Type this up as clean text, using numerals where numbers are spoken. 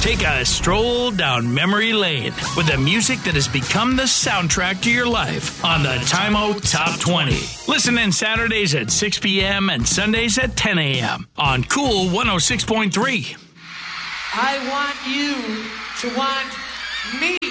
Take a stroll down memory lane with the music that has become the soundtrack to your life on the Time Out Top 20. Listen in Saturdays at 6 p.m. and Sundays at 10 a.m. on Cool 106.3. I want you to want me.